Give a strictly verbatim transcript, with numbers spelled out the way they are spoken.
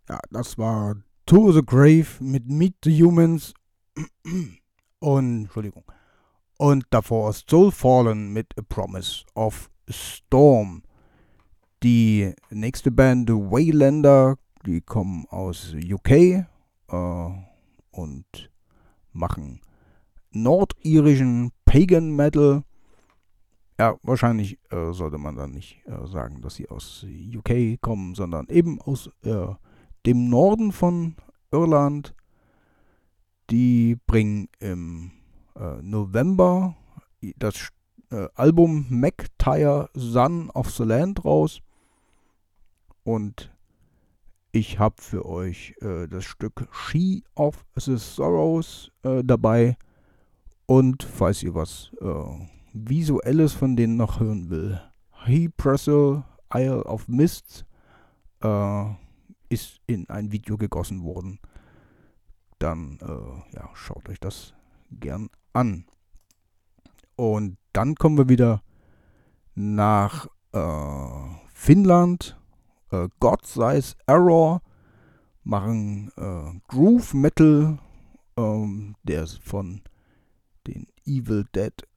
Ja, das war To the Grave mit Meet the Humans und, Entschuldigung, und davor Soul Fallen mit A Promise of a Storm. Die nächste Band, The Waylander, die kommen aus U K äh, und machen nordirischen Pagan Metal. Ja, wahrscheinlich äh, sollte man dann nicht äh, sagen, dass sie aus U K kommen, sondern eben aus äh, dem Norden von Irland. Die bringen im äh, November das äh, Album MacTire Son of the Land raus. Und ich habe für euch äh, das Stück She of the Sorrows äh, dabei. Und falls ihr was äh, Visuelles von denen noch hören will, He Brazil Isle of Mists äh, ist in ein Video gegossen worden. Dann äh, ja, schaut euch das gern an. Und dann kommen wir wieder nach äh, Finnland. Äh, God Size Error machen äh, Groove Metal, ähm, der von den Evil Dead